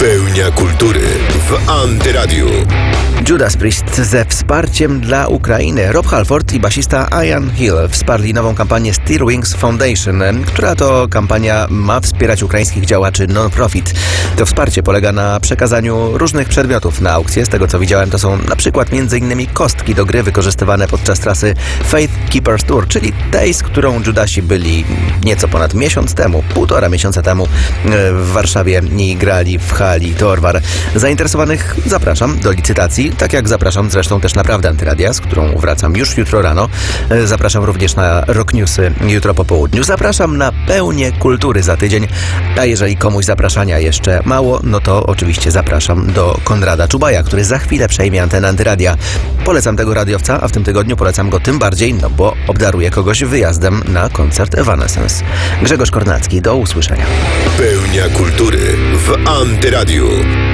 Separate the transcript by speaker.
Speaker 1: Pełnia kultury w Antyradiu.
Speaker 2: Judas Priest ze wsparciem dla Ukrainy. Rob Halford i basista Ian Hill wsparli nową kampanię Steel Wings Foundation, która to kampania ma wspierać ukraińskich działaczy non-profit. To wsparcie polega na przekazaniu różnych przedmiotów na aukcję. Z tego co widziałem, to są na przykład m.in. kostki do gry wykorzystywane podczas trasy Faith Keepers Tour, czyli tej, z którą Judasi byli nieco ponad miesiąc temu, 1,5 miesiąca temu w Warszawie i grali w hali Torwar. Zainteresowanych zapraszam do licytacji, tak jak zapraszam zresztą też na Prawdę Antyradia, z którą wracam już jutro rano. Zapraszam również na Rock Newsy jutro po południu. Zapraszam na Pełnię Kultury za tydzień, a jeżeli komuś zapraszania jeszcze mało, no to oczywiście zapraszam do Konrada Czubaja, który za chwilę przejmie antenę Antyradia. Polecam tego radiowca, a w tym tygodniu polecam go tym bardziej, no bo obdaruję kogoś wyjazdem na koncert Evanescence. Grzegorz Kornacki, do usłyszenia.
Speaker 1: Pełnia kultury w Antyradiu.